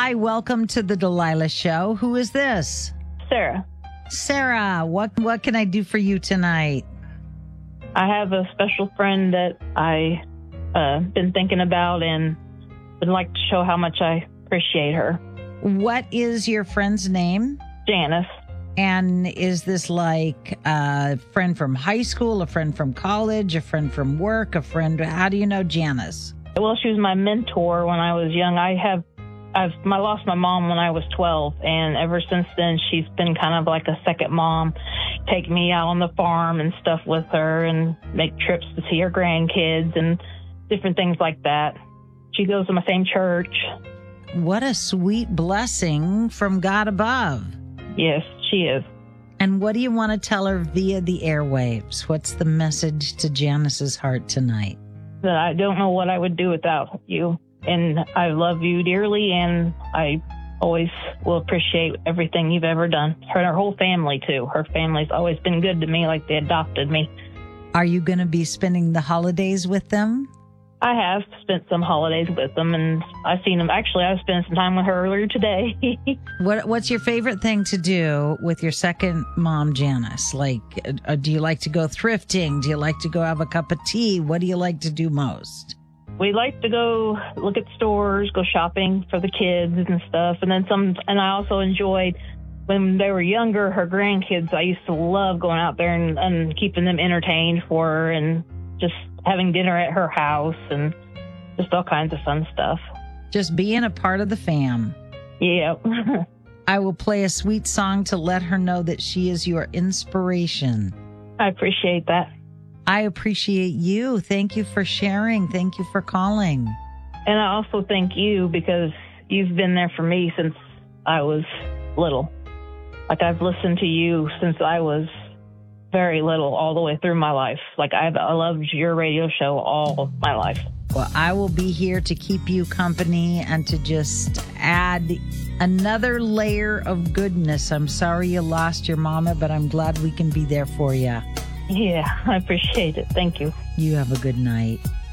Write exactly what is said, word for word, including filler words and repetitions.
Hi, welcome to the Delilah Show. Who is this? Sarah. Sarah, what what can I do for you tonight? I have a special friend that I uh been thinking about and would like to show how much I appreciate her. What is your friend's name? Janice. And is this like a friend from high school, a friend from college, a friend from work, a friend? How do you know Janice? Well, she was my mentor when I was young. I have I've I lost my mom when I was twelve, and ever since then she's been kind of like a second mom. Take me out on the farm and stuff with her and make trips to see her grandkids and different things like that. She goes to my same church. What a sweet blessing from God above. Yes, she is. And what do you want to tell her via the airwaves? What's the message to Janice's heart tonight? That I don't know what I would do without you. And I love you dearly, and I always will appreciate everything you've ever done. Her and her whole family, too. Her family's always been good to me, like they adopted me. Are you going to be spending the holidays with them? I have spent some holidays with them, and I've seen them. Actually, I spent some time with her earlier today. what What's your favorite thing to do with your second mom, Janice? Like, uh, do you like to go thrifting? Do you like to go have a cup of tea? What do you like to do most? We like to go look at stores, go shopping for the kids and stuff. And then some, and I also enjoyed when they were younger, her grandkids. I used to love going out there and, and keeping them entertained for her and just having dinner at her house and just all kinds of fun stuff. Just being a part of the fam. Yeah. I will play a sweet song to let her know that she is your inspiration. I appreciate that. I appreciate you. Thank you for sharing. Thank you for calling. And I also thank you because you've been there for me since I was little. Like, I've listened to you since I was very little, all the way through my life. Like, I've I loved your radio show all of my life. Well, I will be here to keep you company and to just add another layer of goodness. I'm sorry you lost your mama, but I'm glad we can be there for you. Yeah, I appreciate it. Thank you. You have a good night.